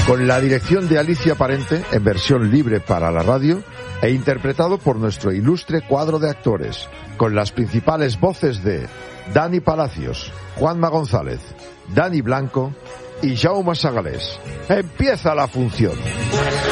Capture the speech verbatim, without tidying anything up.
con la dirección de Alicia Parente, en versión libre para la radio, e interpretado por nuestro ilustre cuadro de actores, con las principales voces de Dani Palacios, Juanma González, Dani Blanco y Jaume Sagalés. ¡Empieza la función!